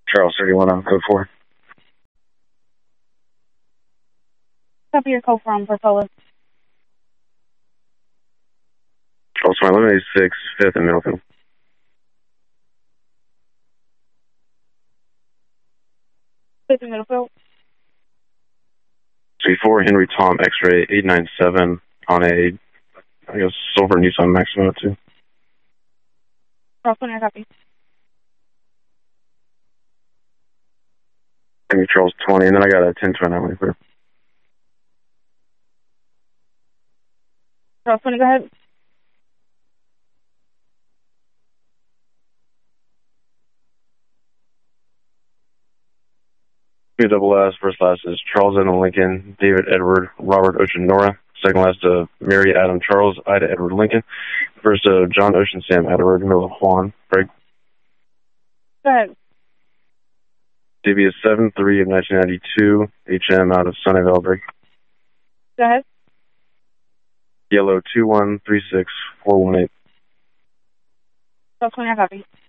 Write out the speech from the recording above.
Charles 31 on code 4. Copy your code from Portola. Charles 1186, 5th and Middlefield. Fifth and Middlefield. Suite 4, Henry Tom X-ray 897 on a, I guess, silver Nissan Maxima too. Charles 20, copy. Give me Charles 20, and then I got a 1029 when clear. Charles 20, go ahead. Double S, first last is Charles Edmund Lincoln, David Edward, Robert Ocean Nora. Second last Mary Adam Charles, Ida Edward Lincoln. First John Ocean Sam Edward Miller Juan. Greg. Go ahead. DB is 7-3 of 1992, HM out of Sunnyvale, Greg. Go ahead. Yellow 2136418. Charles 20, copy.